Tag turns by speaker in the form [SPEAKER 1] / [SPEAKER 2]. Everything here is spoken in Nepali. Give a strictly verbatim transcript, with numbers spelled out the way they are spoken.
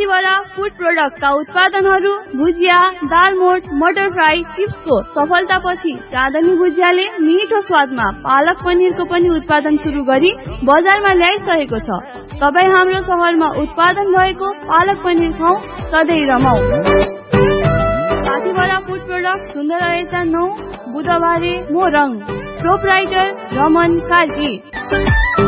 [SPEAKER 1] साथीभरा फूड प्रोडक्टका उत्पादनहरू भुजिया, दालमोट, मटर फ्राई, चिप्सको सफलतापछि चाँदनी भुजियाले मिठो स्वादमा पालक पनिरको पनि उत्पादन सुरु गरी बजारमा ल्याइसकेको छ। तपाईँ हाम्रो सहरमा उत्पादन भएको पालक पनिर खाऊ, सधैँ रमाऊ। साथीभरा फूड प्रोडक्ट सुन्दर रहेछ नौ बुधबारे मोरङ, प्रोपराइटर रमन कार्की।